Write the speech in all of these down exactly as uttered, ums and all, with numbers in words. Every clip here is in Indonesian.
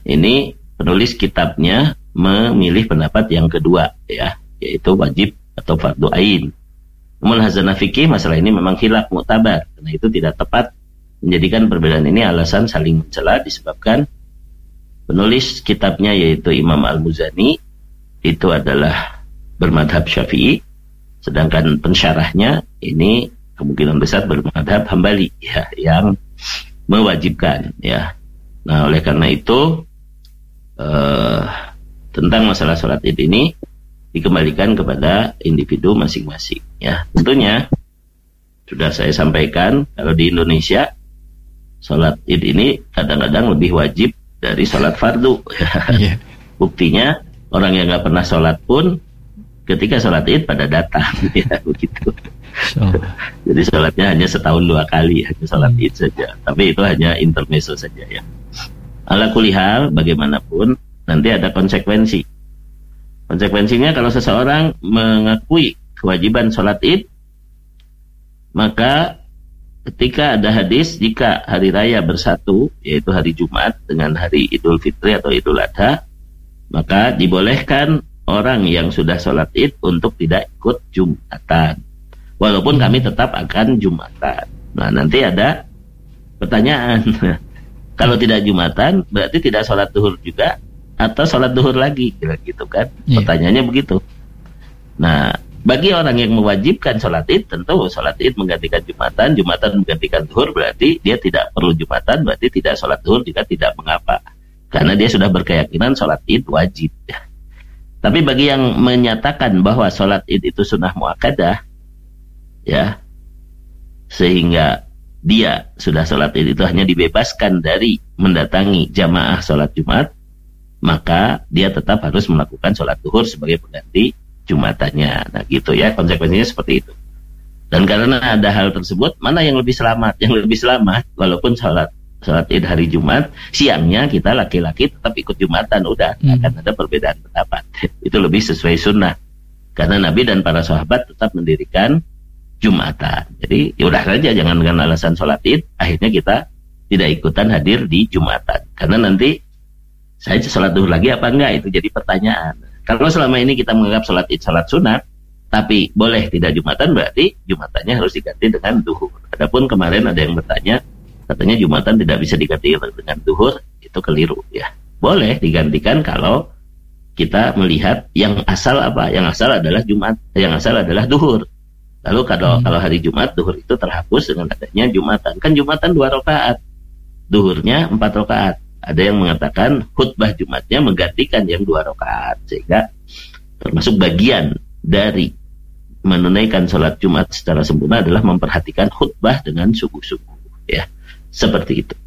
ini penulis kitabnya memilih pendapat yang kedua, ya, yaitu wajib atau fardu ain. Namun Hazanah fikih masalah ini memang khilaf mu'tabar, karena itu tidak tepat menjadikan perbedaan ini alasan saling mencela, disebabkan penulis kitabnya yaitu Imam Al-Muzani itu adalah bermadhab Syafi'i, sedangkan pensyarahnya ini kemungkinan besar bermadhab Hambali, ya, yang mewajibkan, ya. Nah, oleh karena itu uh, tentang masalah sholat id ini dikembalikan kepada individu masing-masing, ya. Tentunya sudah saya sampaikan kalau di Indonesia sholat id ini kadang-kadang lebih wajib dari sholat fardu. Yeah. Buktinya orang yang nggak pernah sholat pun ketika sholat id pada datang, ya, begitu. So. Jadi sholatnya hanya setahun dua kali, hanya sholat id saja. Tapi itu hanya intermezzo saja, ya. Ala kulli hal, bagaimanapun nanti ada konsekuensi. Konsekuensinya kalau seseorang mengakui kewajiban sholat id, maka ketika ada hadis, jika hari raya bersatu, yaitu hari Jumat dengan hari Idul Fitri atau Idul Adha, maka dibolehkan orang yang sudah sholat id untuk tidak ikut Jumatan, walaupun kami tetap akan Jumatan. Nah, nanti ada pertanyaan, kalau tidak Jumatan berarti tidak sholat duhur juga atau sholat duhur lagi, kira gitu kan? Yeah. Pertanyaannya begitu. Nah, bagi orang yang mewajibkan sholat id, tentu sholat id menggantikan Jumatan, Jumatan menggantikan duhur, berarti dia tidak perlu Jumatan, berarti tidak sholat duhur juga tidak mengapa, karena dia sudah berkeyakinan sholat id wajib. Tapi bagi yang menyatakan bahwa sholat id itu sunnah muakkadah, ya, sehingga dia sudah sholat id itu hanya dibebaskan dari mendatangi jamaah sholat Jumat, maka dia tetap harus melakukan sholat duhur sebagai pengganti Jumatannya. Nah, gitu, ya, konsekuensinya seperti itu. Dan karena ada hal tersebut, mana yang lebih selamat? Yang lebih selamat, walaupun sholat sholat id hari Jumat, siangnya kita laki-laki tetap ikut Jumatan, udah, hmm. akan ada perbedaan pendapat. Itu lebih sesuai sunnah, karena Nabi dan para sahabat tetap mendirikan Jumatan. Jadi yaudah saja, jangan dengan alasan sholat id akhirnya kita tidak ikutan hadir di Jumatan, karena nanti saya sholat duhur lagi apa enggak, itu jadi pertanyaan. Kalau selama ini kita menganggap sholat id sholat sunat, tapi boleh tidak Jumatan, berarti Jumatannya harus diganti dengan duhur. Adapun kemarin ada yang bertanya, katanya Jumatan tidak bisa diganti dengan duhur, itu keliru, ya. Boleh digantikan kalau kita melihat yang asal apa? Yang asal adalah Jumat, yang asal adalah duhur. Lalu kalau hmm. kalau hari Jumat, duhur itu terhapus dengan adanya Jumatan. Kan Jumatan dua rakaat, duhurnya empat rakaat. Ada yang mengatakan khutbah Jumatnya menggantikan yang dua rakaat, sehingga termasuk bagian dari menunaikan sholat Jumat secara sempurna adalah memperhatikan khutbah dengan sungguh-sungguh, ya, seperti itu.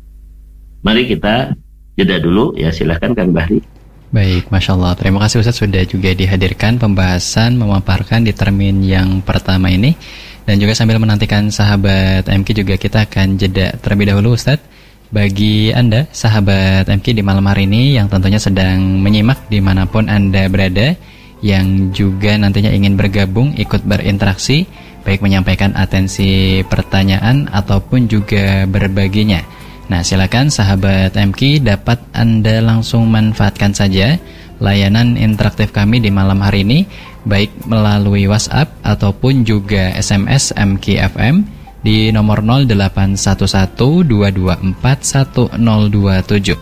Mari kita jeda dulu, ya, silahkan Kang Bahri. Baik, Masya Allah. Terima kasih Ustaz sudah juga dihadirkan pembahasan memaparkan di termin yang pertama ini. Dan juga sambil menantikan sahabat M K juga kita akan jeda terlebih dahulu Ustaz. Bagi Anda, sahabat M K di malam hari ini yang tentunya sedang menyimak dimanapun Anda berada, yang juga nantinya ingin bergabung, ikut berinteraksi, baik menyampaikan atensi pertanyaan ataupun juga berbaginya. Nah, silakan sahabat M K dapat Anda langsung manfaatkan saja layanan interaktif kami di malam hari ini, baik melalui WhatsApp ataupun juga S M S M K F M di nomor nol delapan satu satu dua dua empat satu nol dua tujuh.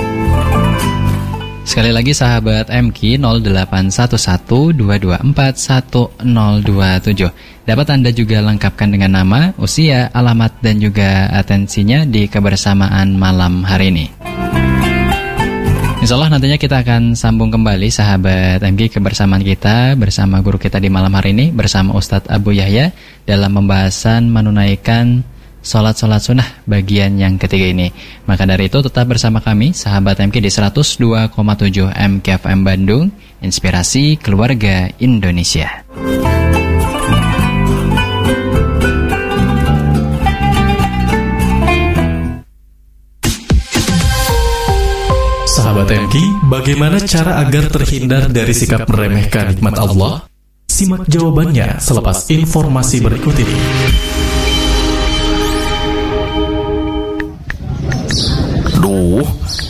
Sekali lagi sahabat M K nol delapan satu satu dua dua empat satu nol dua tujuh. Dapat Anda juga lengkapkan dengan nama, usia, alamat dan juga atensinya di kebersamaan malam hari ini. Insyaallah nantinya kita akan sambung kembali sahabat M K kebersamaan kita bersama guru kita di malam hari ini bersama Ustadz Abu Yahya dalam pembahasan menunaikan sholat-sholat sunnah bagian yang ketiga ini. Maka dari itu tetap bersama kami sahabat M K di seratus dua koma tujuh M K F M Bandung, Inspirasi Keluarga Indonesia. Sahabat M K, bagaimana cara agar terhindar dari sikap meremehkan nikmat Allah? Simak jawabannya selepas informasi berikut ini. Duh,